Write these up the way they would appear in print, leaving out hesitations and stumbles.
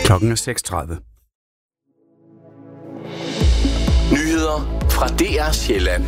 Klokken er 6:30. Nyheder fra DR Sjælland.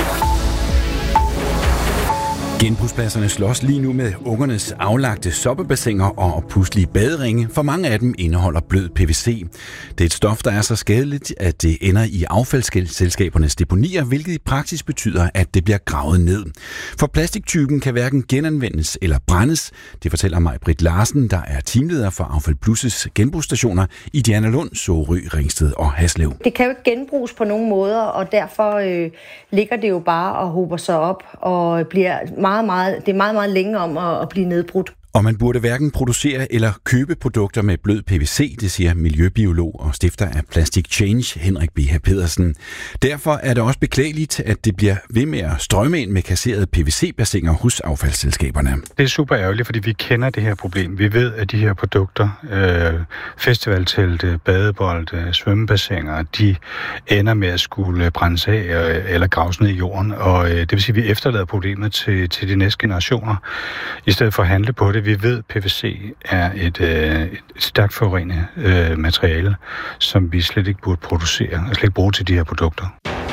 Genbrugspladserne slås lige nu med ungernes aflagte soppebassiner og puslige baderinge, for mange af dem indeholder blød PVC. Det er et stof, der er så skadeligt, at det ender i affaldsselskabernes deponier, hvilket i praksis betyder, at det bliver gravet ned. For plastiktypen kan hverken genanvendes eller brændes. Det fortæller Maj-Britt Larsen, der er teamleder for Affald Plus' genbrugsstationer i Dianalund, Sorø, Ringsted og Haslev. Det kan jo ikke genbruges på nogen måder, og derfor ligger det jo bare og hober sig op og bliver det er meget længe om at blive nedbrudt. Og man burde hverken producere eller købe produkter med blød PVC, det siger miljøbiolog og stifter af Plastic Change, Henrik B.H. Pedersen. Derfor er det også beklageligt, at det bliver ved med at strømme ind med kasserede PVC-bassiner hos affaldsselskaberne. Det er super ærgerligt, fordi vi kender det her problem. Vi ved, at de her produkter, festivaltelte, badebolde, svømmebassiner, de ender med at skulle brændes af eller graves ned i jorden. Og det vil sige, at vi efterlader problemet til de næste generationer, i stedet for at handle på det. Vi ved, at PVC er et stærkt forurenet materiale, som vi slet ikke burde producere og slet ikke bruge til de her produkter.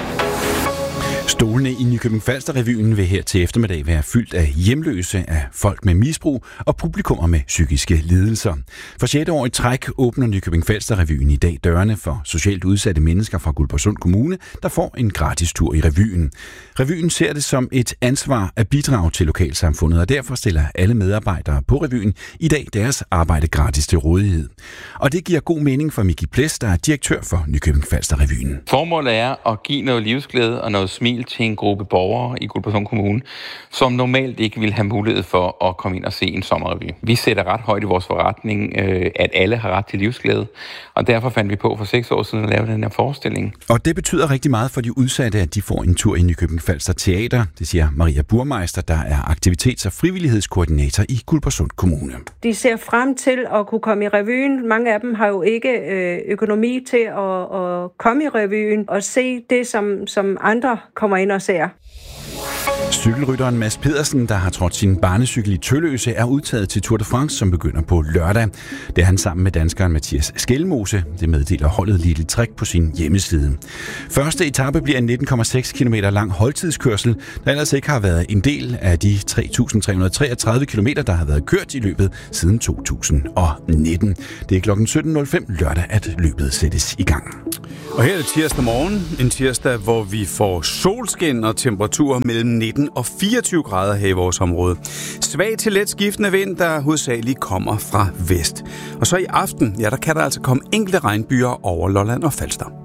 Stolene i Nykøbing Falster-revyen vil her til eftermiddag være fyldt af hjemløse, af folk med misbrug og publikummer med psykiske lidelser. For 6. år i træk åbner Nykøbing Falster-revyen i dag dørene for socialt udsatte mennesker fra Guldborgsund Kommune, der får en gratis tur i revyen. Revyen ser det som et ansvar at bidrage til lokalsamfundet, og derfor stiller alle medarbejdere på revyen i dag deres arbejde gratis til rådighed. Og det giver god mening for Miki Ples, der er direktør for Nykøbing Falster-revyen. Formålet er at give noget livsglæde og noget smil til en gruppe borgere i Guldborgsund Kommune, som normalt ikke vil have mulighed for at komme ind og se en sommerrevy. Vi sætter ret højt i vores forretning, at alle har ret til livsglæde, og derfor fandt vi på for 6 år siden at lave den her forestilling. Og det betyder rigtig meget for de udsatte, at de får en tur i Nykøbing Falster Teater, det siger Maria Burmeister, der er aktivitets- og frivillighedskoordinator i Guldborgsund Kommune. De ser frem til at kunne komme i revyen. Mange af dem har jo ikke økonomi til at komme i revyen og se det, som andre kommer ind og ser. Cykelrytteren Mads Pedersen, der har trådt sin barnecykel i Tølløse, er udtaget til Tour de France, som begynder på lørdag. Det er han sammen med danskeren Mathias Skelmose. Det meddeler holdet Lille Trek på sin hjemmeside. Første etape bliver en 19,6 km lang holdtidskørsel, der ellers ikke har været en del af de 3.333 km, der har været kørt i løbet siden 2019. Det er kl. 17.05 lørdag, at løbet sættes i gang. Og her er det tirsdag morgen. En tirsdag, hvor vi får solskin og temperaturer mellem 19 og 24 grader her i vores område. Svag til let skiftende vind, der hovedsageligt kommer fra vest. Og så i aften, ja, der kan der altså komme enkelte regnbyger over Lolland og Falster.